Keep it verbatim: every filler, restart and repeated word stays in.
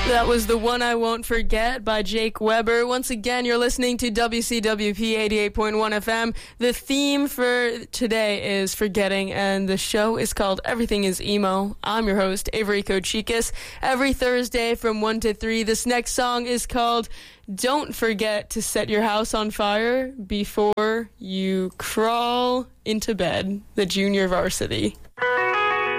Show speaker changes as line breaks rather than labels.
That was The One I Won't Forget by Jake Weber. Once again, you're listening to W C W P eighty-eight point one F M. The theme for today is forgetting, and the show is called Everything is Emo. I'm your host, Avery Kochikis. Every Thursday from one to three, this next song is called Don't Forget to Set Your House on Fire Before You Crawl into Bed, the Junior Varsity.